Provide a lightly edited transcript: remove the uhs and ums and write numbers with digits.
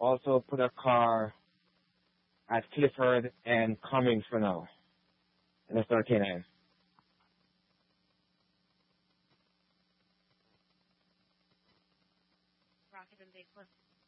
Also put a car at Clifford and Cummings for now. And that's our K9. Rocket and Bigfoot.